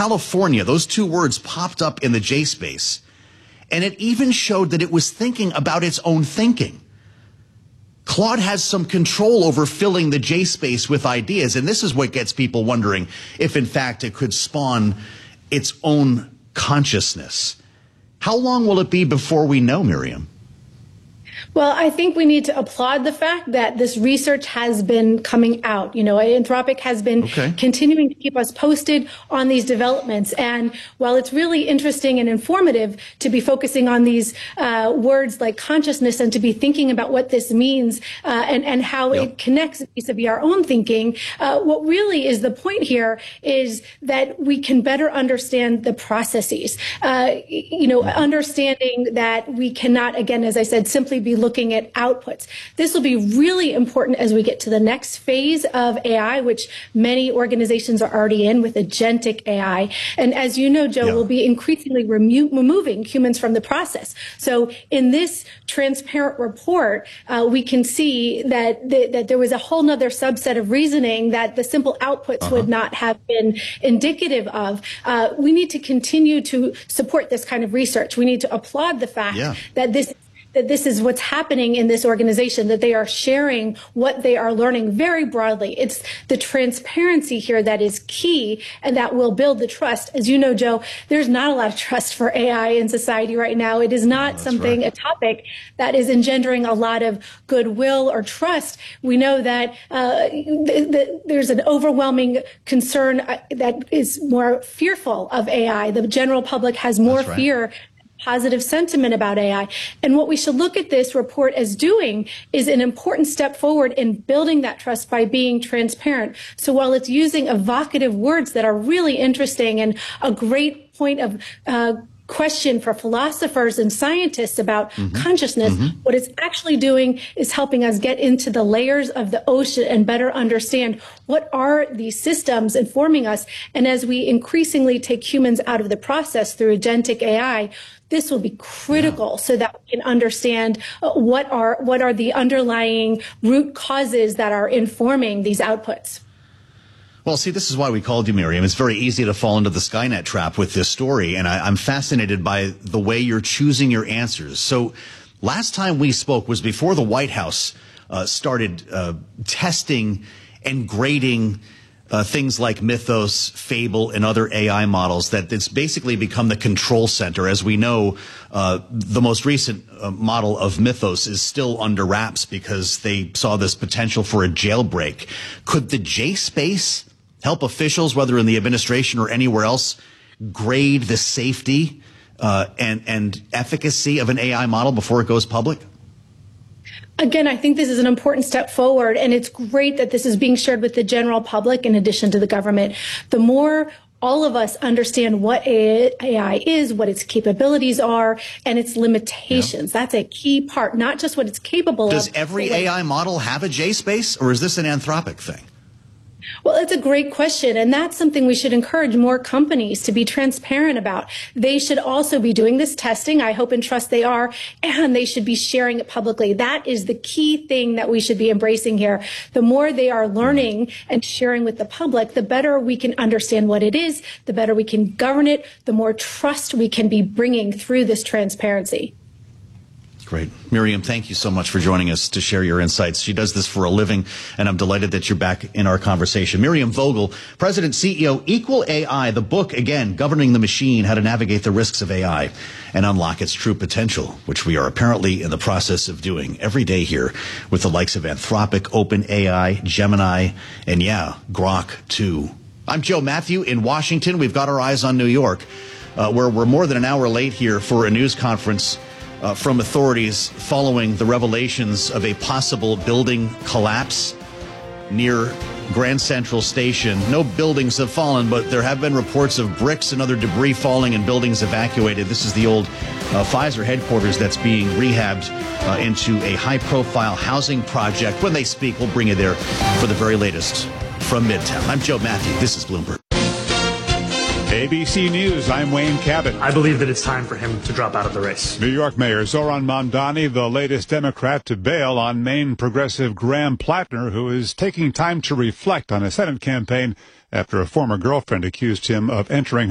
California, those two words popped up in the J space, and it even showed that it was thinking about its own thinking. Claude has some control over filling the J space with ideas, and this is what gets people wondering if, in fact, it could spawn its own consciousness. How long will it be before we know, Miriam? Well, I think we need to applaud the fact that this research has been coming out. You know, Anthropic has been continuing to keep us posted on these developments. And while it's really interesting and informative to be focusing on these words like consciousness and to be thinking about what this means and how it connects vis-a-vis our own thinking, what really is the point here is that we can better understand the processes. Understanding that we cannot, again, as I said, simply be looking at outputs. This will be really important as we get to the next phase of AI, which many organizations are already in with agentic AI. And as you know, Joe, we'll be increasingly removing humans from the process. So in this transparent report, we can see that there was a whole nother subset of reasoning that the simple outputs would not have been indicative of. We need to continue to support this kind of research. We need to applaud the fact that this is what's happening in this organization, that they are sharing what they are learning very broadly. It's the transparency here that is key and that will build the trust. As you know, Joe, there's not a lot of trust for AI in society right now. It is not a topic that is engendering a lot of goodwill or trust. We know that there's an overwhelming concern that is more fearful of AI. The general public has more fear, positive sentiment about AI. And what we should look at this report as doing is an important step forward in building that trust by being transparent. So while it's using evocative words that are really interesting and a great point of question for philosophers and scientists about consciousness, what it's actually doing is helping us get into the layers of the ocean and better understand what are these systems informing us. And as we increasingly take humans out of the process through agentic AI, this will be critical so that we can understand what are the underlying root causes that are informing these outputs. Well, see, this is why we called you, Miriam. It's very easy to fall into the Skynet trap with this story, and I'm fascinated by the way you're choosing your answers. So last time we spoke was before the White House started testing and grading things like Mythos, Fable, and other AI models, that it's basically become the control center. As we know, the most recent model of Mythos is still under wraps because they saw this potential for a jailbreak. Could the J space help officials, whether in the administration or anywhere else, grade the safety and efficacy of an AI model before it goes public? Again, I think this is an important step forward, and it's great that this is being shared with the general public in addition to the government. The more all of us understand what AI is, what its capabilities are, and its limitations. That's a key part, not just what it's capable of. Does every AI model have a J space, or is this an Anthropic thing? Well, it's a great question, and that's something we should encourage more companies to be transparent about. They should also be doing this testing. I hope and trust they are, and they should be sharing it publicly. That is the key thing that we should be embracing here. The more they are learning and sharing with the public, the better we can understand what it is, the better we can govern it, the more trust we can be bringing through this transparency. Great. Miriam, thank you so much for joining us to share your insights. She does this for a living, and I'm delighted that you're back in our conversation. Miriam Vogel, President, CEO, Equal AI, the book, again, Governing the Machine, How to Navigate the Risks of AI and Unlock Its True Potential, which we are apparently in the process of doing every day here with the likes of Anthropic, OpenAI, Gemini, and Grok 2. I'm Joe Matthew in Washington. We've got our eyes on New York, where we're more than an hour late here for a news conference from authorities following the revelations of a possible building collapse near Grand Central Station. No buildings have fallen, but there have been reports of bricks and other debris falling and buildings evacuated. This is the old Pfizer headquarters that's being rehabbed into a high-profile housing project. When they speak, we'll bring you there for the very latest from Midtown. I'm Joe Matthew. This is Bloomberg. ABC News, I'm Wayne Cabot. I believe that it's time for him to drop out of the race. New York Mayor Zoran Mamdani, the latest Democrat to bail on Maine progressive Graham Plattner, who is taking time to reflect on a Senate campaign after a former girlfriend accused him of entering